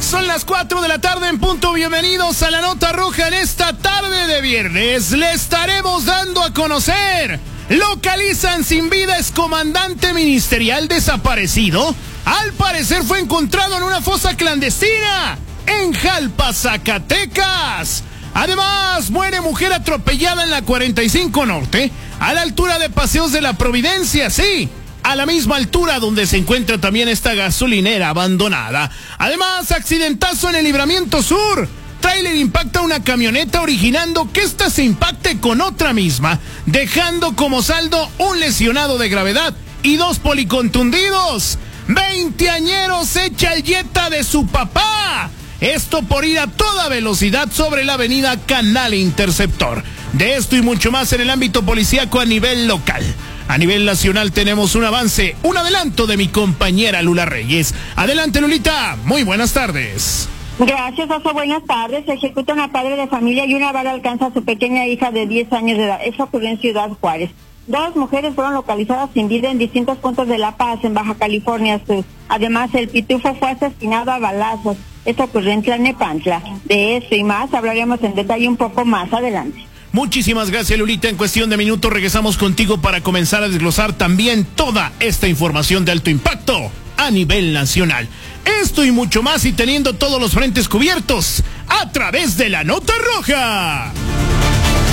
Son las 4 de la tarde en punto. Bienvenidos a la Nota Roja. En esta tarde de viernes le estaremos dando a conocer: localizan sin vida excomandante ministerial desaparecido. Al parecer fue encontrado en una fosa clandestina en Jalpa, Zacatecas. Además, muere mujer atropellada en la 45 Norte, a la altura de Paseos de la Providencia, sí, a la misma altura donde se encuentra también esta gasolinera abandonada. Además, accidentazo en el Libramiento Sur. Tráiler impacta una camioneta, originando que ésta se impacte con otra misma, dejando como saldo un lesionado de gravedad y 2 policontundidos. 20añero se echa el Jetta de su papá. Esto por ir a toda velocidad sobre la avenida Canal Interceptor. De esto y mucho más en el ámbito policíaco a nivel local. A nivel nacional tenemos un avance, un adelanto de mi compañera Lula Reyes. Adelante, Lulita, muy buenas tardes. Gracias, Oso, buenas tardes. Se ejecuta una padre de familia y una bala alcanza a su pequeña hija de 10 años de edad. Eso ocurrió en Ciudad Juárez. 2 mujeres fueron localizadas sin vida en distintos puntos de La Paz, en Baja California Sur. Además, el pitufo fue asesinado a balazos. Esto ocurrió en Tlalnepantla. De eso y más hablaremos en detalle un poco más adelante. Muchísimas gracias, Lulita. En cuestión de minutos regresamos contigo para comenzar a desglosar también toda esta información de alto impacto a nivel nacional. Esto y mucho más, y teniendo todos los frentes cubiertos a través de la Nota Roja.